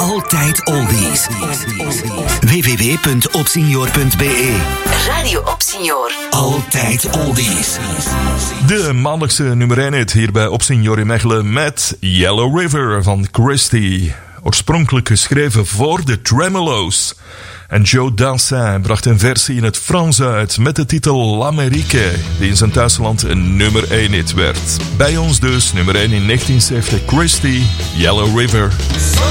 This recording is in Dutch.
Altijd oldies. www.opsenior.be. Radio Opsenior. Altijd oldies. De maandagse nummer 1 hit hier bij Opsenior in Mechelen met Yellow River van Christie. Oorspronkelijk geschreven voor de Tremolo's. En Joe Dassin bracht een versie in het Frans uit met de titel L'Amérique, die in zijn thuisland een nummer 1 hit werd. Bij ons dus nummer 1 in 1970, Christie, Yellow River.